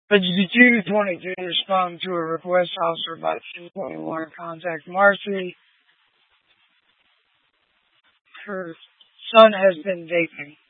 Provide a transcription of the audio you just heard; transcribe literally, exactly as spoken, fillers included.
But the June twenty-two respond to a request officer by ten twenty-one contact Marcy. Her son has been vaping.